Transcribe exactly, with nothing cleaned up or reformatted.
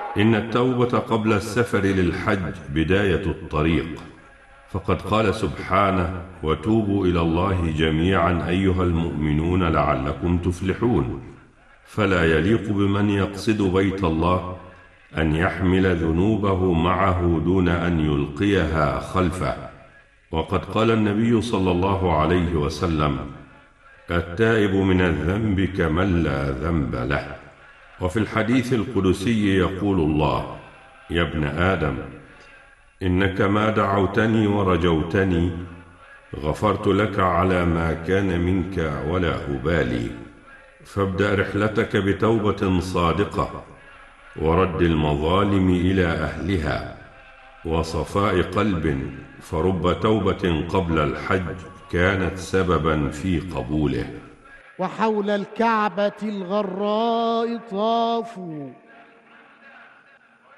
إن التوبة قبل السفر للحج بداية الطريق، فقد قال سبحانه: وتوبوا إلى الله جميعا أيها المؤمنون لعلكم تفلحون. فلا يليق بمن يقصد بيت الله أن يحمل ذنوبه معه دون أن يلقيها خلفه. وقد قال النبي صلى الله عليه وسلم: التائب من الذنب كمن لا ذنب له. وفي الحديث القدسي يقول الله: يا ابن آدم، إنك ما دعوتني ورجوتني غفرت لك على ما كان منك ولا أبالي. فابدأ رحلتك بتوبة صادقة ورد المظالم إلى أهلها وصفاء قلب، فرب توبة قبل الحج كانت سببا في قبوله. وحول الكعبة الغراء طافوا